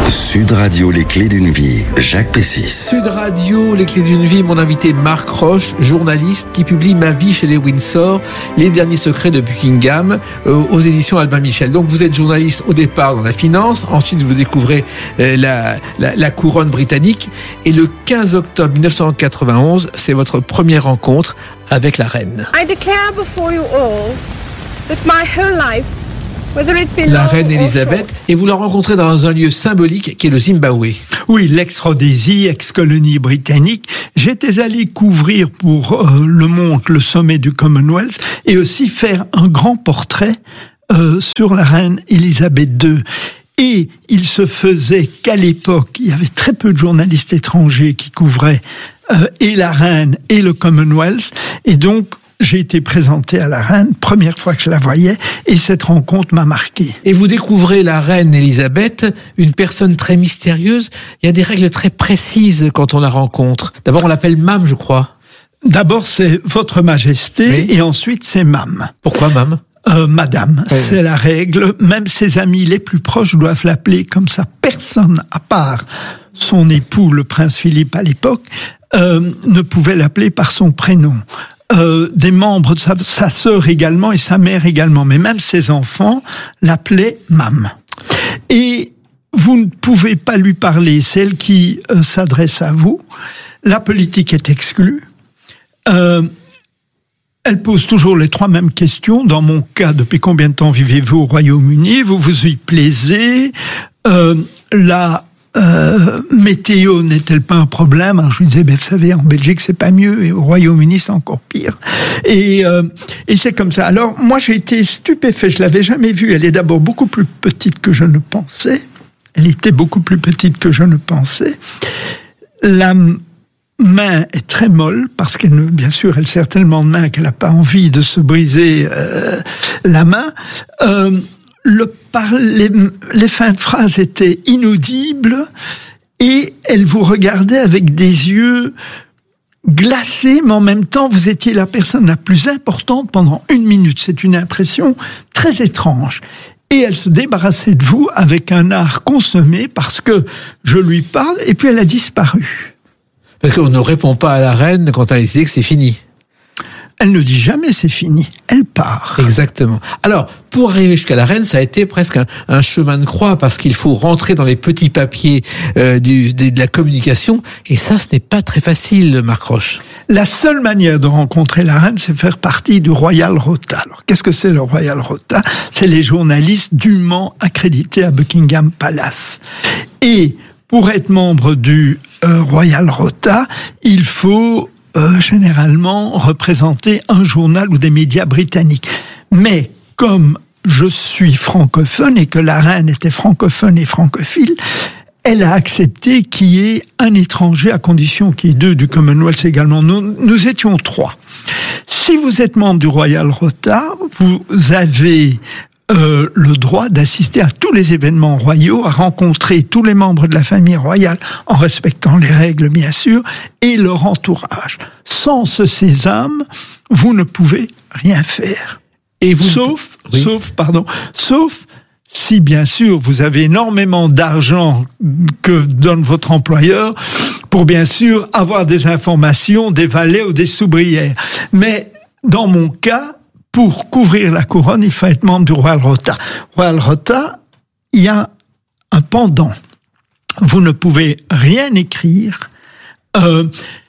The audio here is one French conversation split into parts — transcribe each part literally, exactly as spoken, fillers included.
Sud Radio, les clés d'une vie, Jacques Pessis. Sud Radio, les clés d'une vie, mon invité Marc Roche, journaliste qui publie Ma vie chez les Windsor, les derniers secrets de Buckingham, euh, aux éditions Albin Michel. Donc vous êtes journaliste au départ dans la finance, ensuite vous découvrez euh, la, la, la couronne britannique, et le quinze octobre mille neuf cent quatre-vingt-onze, c'est votre première rencontre avec la reine. I declare before you all that my whole life, la reine Elisabeth, et vous la rencontrez dans un lieu symbolique qui est le Zimbabwe. Oui, l'ex-Rhodésie, ex-colonie britannique. J'étais allé couvrir pour euh, Le Monde le sommet du Commonwealth et aussi faire un grand portrait euh, sur la reine Elisabeth deux. Et il se faisait qu'à l'époque, il y avait très peu de journalistes étrangers qui couvraient euh, et la reine et le Commonwealth, et donc j'ai été présenté à la reine, première fois que je la voyais, et cette rencontre m'a marqué. Et vous découvrez la reine Elisabeth, une personne très mystérieuse. Il y a des règles très précises quand on la rencontre. D'abord, on l'appelle Mam, je crois. D'abord, c'est Votre Majesté, oui. Et ensuite, c'est Mam. Pourquoi Mam ? Euh, Madame, oui, c'est oui. la règle. Même ses amis les plus proches doivent l'appeler comme ça. Personne, à part son époux, le prince Philippe à l'époque, euh, ne pouvait l'appeler par son prénom. Euh, des membres de sa, sa sœur également et sa mère également, mais même ses enfants l'appelaient Mam. Et vous ne pouvez pas lui parler, c'est elle qui euh, s'adresse à vous. La politique est exclue. Euh, elle pose toujours les trois mêmes questions. Dans mon cas, depuis combien de temps vivez-vous au Royaume-Uni ? Vous vous y plaisez ? euh, La Euh, météo n'est-elle pas un problème ? Alors je lui disais, ben, vous savez, en Belgique c'est pas mieux, et au Royaume-Uni c'est encore pire. Et, euh, et c'est comme ça. Alors moi j'ai été stupéfait, je l'avais jamais vue. Elle est d'abord beaucoup plus petite que je ne pensais. Elle était beaucoup plus petite que je ne pensais. La main est très molle, parce qu'elle, bien sûr, elle serre tellement de main qu'elle n'a pas envie de se briser euh, la main. Euh, Le par les, les fins de phrases étaient inaudibles et elle vous regardait avec des yeux glacés, mais en même temps, vous étiez la personne la plus importante pendant une minute. C'est une impression très étrange. Et elle se débarrassait de vous avec un art consommé parce que je lui parle et puis elle a disparu. Parce qu'on ne répond pas à la reine quand elle décide que c'est fini. Elle ne dit jamais c'est fini, elle part. Exactement. Alors, pour arriver jusqu'à la reine, ça a été presque un, un chemin de croix, parce qu'il faut rentrer dans les petits papiers euh, du, de, de la communication, et ça, ce n'est pas très facile, Marc Roche. La seule manière de rencontrer la reine, c'est faire partie du Royal Rota. Alors, qu'est-ce que c'est le Royal Rota ? C'est les journalistes dûment accrédités à Buckingham Palace. Et pour être membre du euh, Royal Rota, il faut Euh, généralement représenter un journal ou des médias britanniques. Mais comme je suis francophone et que la reine était francophone et francophile, elle a accepté qu'il y ait un étranger, à condition qu'il y ait deux du Commonwealth également. Nous, nous étions trois. Si vous êtes membre du Royal Rota, vous avez Euh, le droit d'assister à tous les événements royaux, à rencontrer tous les membres de la famille royale, en respectant les règles bien sûr, et leur entourage. Sans ce sésame, vous ne pouvez rien faire. Et vous sauf, oui. sauf, pardon, sauf si bien sûr vous avez énormément d'argent que donne votre employeur pour bien sûr avoir des informations des valets ou des sobrières. Mais dans mon cas, pour couvrir la couronne, il faut être membre du Royal Rota. Royal Rota, il y a un pendant. Vous ne pouvez rien écrire. Euh,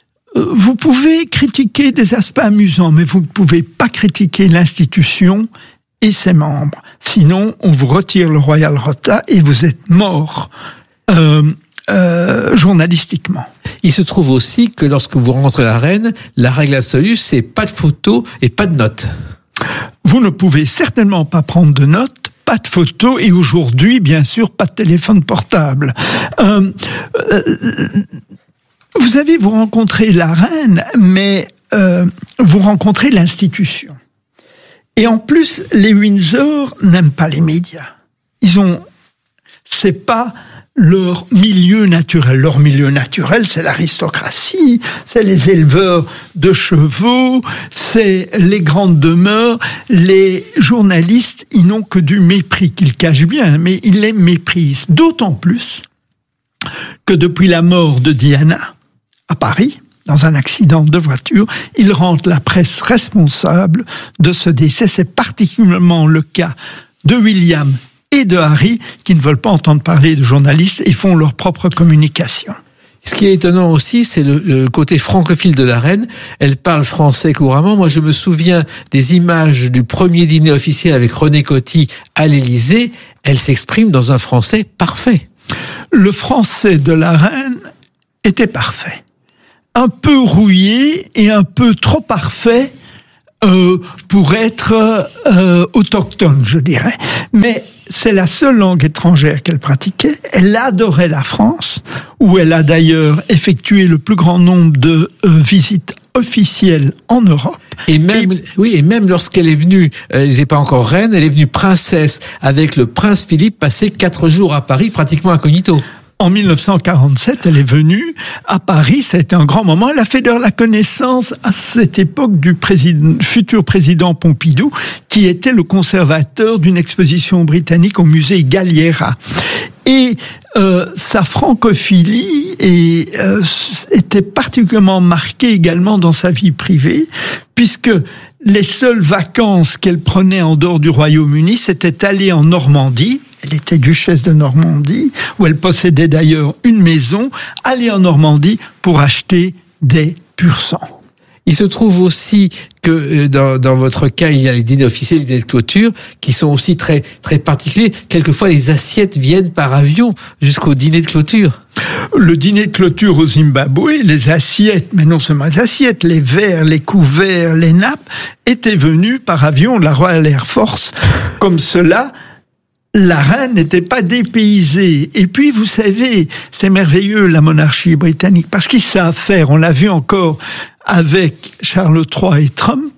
vous pouvez critiquer des aspects amusants, mais vous ne pouvez pas critiquer l'institution et ses membres. Sinon, on vous retire le Royal Rota et vous êtes mort euh, euh, journalistiquement. Il se trouve aussi que lorsque vous rencontrez la reine, la règle absolue, c'est pas de photos et pas de notes. Vous ne pouvez certainement pas prendre de notes, pas de photos, et aujourd'hui, bien sûr, pas de téléphone portable. Euh, euh, vous avez, vous rencontrez la reine, mais euh, vous rencontrez l'institution. Et en plus, les Windsor n'aiment pas les médias. Ils ont, c'est pas leur milieu naturel. Leur milieu naturel, c'est l'aristocratie, c'est les éleveurs de chevaux, c'est les grandes demeures. Les journalistes, ils n'ont que du mépris, qu'ils cachent bien, mais ils les méprisent. D'autant plus que depuis la mort de Diana à Paris, dans un accident de voiture, ils rendent la presse responsable de ce décès. C'est particulièrement le cas de William et de Harry, qui ne veulent pas entendre parler de journalistes et font leur propre communication. Ce qui est étonnant aussi, c'est le, le côté francophile de la reine. Elle parle français couramment. Moi, je me souviens des images du premier dîner officiel avec René Coty à l'Élysée. Elle s'exprime dans un français parfait. Le français de la reine était parfait. Un peu rouillé et un peu trop parfait euh, pour être euh, autochtone, je dirais. Mais c'est la seule langue étrangère qu'elle pratiquait. Elle adorait la France, où elle a d'ailleurs effectué le plus grand nombre de euh, visites officielles en Europe. Et même, et... oui, et même lorsqu'elle est venue, elle n'était pas encore reine, elle est venue princesse avec le prince Philippe, passer quatre jours à Paris, pratiquement incognito. En mille neuf cent quarante-sept, elle est venue à Paris, ça a été un grand moment. Elle a fait d'ailleurs la connaissance à cette époque du président, futur président Pompidou, qui était le conservateur d'une exposition britannique au musée Galliera. Et euh, sa francophilie est, euh, était particulièrement marquée également dans sa vie privée, puisque les seules vacances qu'elle prenait en dehors du Royaume-Uni, c'était aller en Normandie. Elle était duchesse de Normandie, où elle possédait d'ailleurs une maison, aller en Normandie pour acheter des pur sang. Il se trouve aussi que dans, dans votre cas, il y a les dîners officiels, les dîners de clôture, qui sont aussi très très particuliers. Quelquefois, les assiettes viennent par avion jusqu'au dîner de clôture. Le dîner de clôture au Zimbabwe, les assiettes, mais non seulement les assiettes, les verres, les couverts, les nappes, étaient venus par avion de la Royal Air Force. Comme cela, la reine n'était pas dépaysée. Et puis, vous savez, c'est merveilleux, la monarchie britannique, parce qu'ils savent faire, on l'a vu encore avec Charles trois et Trump,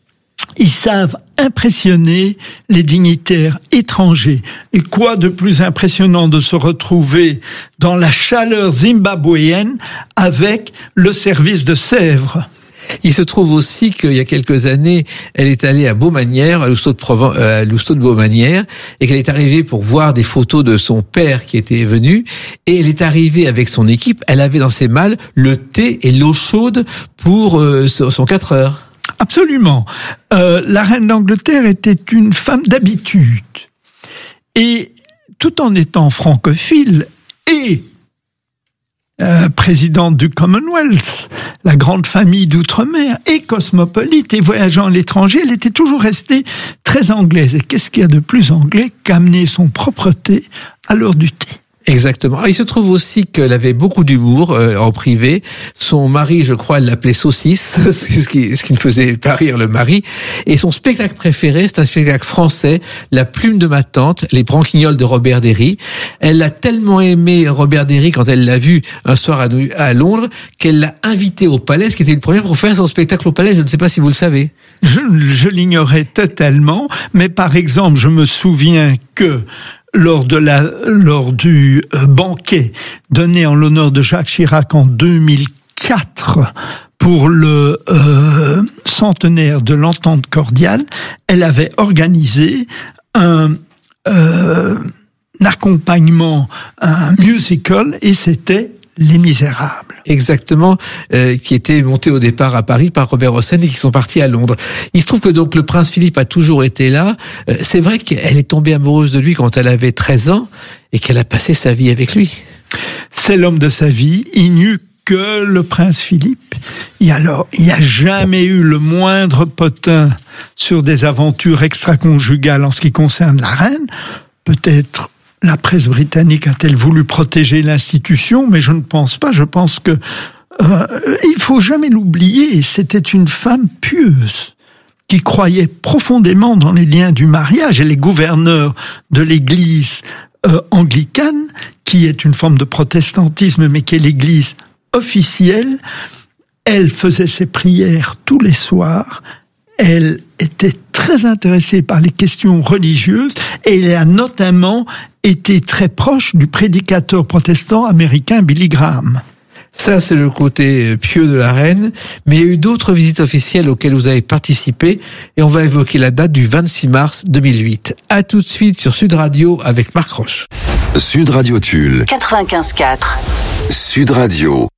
ils savent impressionner les dignitaires étrangers. Et quoi de plus impressionnant de se retrouver dans la chaleur zimbabwéenne avec le service de Sèvres. Il se trouve aussi qu'il y a quelques années, elle est allée à Beaumanière, à Lousteau de, Proven- euh, à Lousteau de Beaumanière, et qu'elle est arrivée pour voir des photos de son père qui était venu, et elle est arrivée avec son équipe, elle avait dans ses malles le thé et l'eau chaude pour euh, son quatre heures. Absolument. Euh, la reine d'Angleterre était une femme d'habitude. Et tout en étant francophile et Euh, présidente du Commonwealth, la grande famille d'outre-mer, et cosmopolite et voyageant à l'étranger, elle était toujours restée très anglaise. Et qu'est-ce qu'il y a de plus anglais qu'amener son propre thé à l'heure du thé? Exactement. Il se trouve aussi qu'elle avait beaucoup d'humour euh, en privé. Son mari, je crois, elle l'appelait Saucisse, ce qui, ce qui ne faisait pas rire le mari. Et son spectacle préféré, c'est un spectacle français, La plume de ma tante, Les branquignoles de Robert Derry. Elle a tellement aimé Robert Derry quand elle l'a vu un soir à, New- à Londres qu'elle l'a invité au Palais, ce qui était le premier pour faire son spectacle au Palais. Je ne sais pas si vous le savez. Je, je l'ignorais totalement, mais par exemple, je me souviens que lors de la, lors du euh, banquet donné en l'honneur de Jacques Chirac en deux mille quatre pour le euh, centenaire de l'entente cordiale, elle avait organisé un, euh, un accompagnement, un musical, et c'était Les Misérables. Exactement, euh, qui était monté au départ à Paris par Robert Hossein et qui sont partis à Londres. Il se trouve que donc le prince Philippe a toujours été là. Euh, c'est vrai qu'elle est tombée amoureuse de lui quand elle avait treize ans et qu'elle a passé sa vie avec lui. C'est l'homme de sa vie. Il n'y eut que le prince Philippe. Et alors, il n'y a jamais eu le moindre potin sur des aventures extra-conjugales en ce qui concerne la reine. Peut-être la presse britannique a-t-elle voulu protéger l'institution, mais je ne pense pas. Je pense que euh, il faut jamais l'oublier. C'était une femme pieuse qui croyait profondément dans les liens du mariage. Elle est gouverneure de l'Église euh, anglicane, qui est une forme de protestantisme, mais qui est l'Église officielle. Elle faisait ses prières tous les soirs. Elle était très intéressée par les questions religieuses et elle a notamment été très proche du prédicateur protestant américain Billy Graham. Ça, c'est le côté pieux de la reine. Mais il y a eu d'autres visites officielles auxquelles vous avez participé et on va évoquer la date du vingt-six mars deux mille huit. À tout de suite sur Sud Radio avec Marc Roche. Sud Radio Tulle. quatre-vingt-quinze quatre. Sud Radio.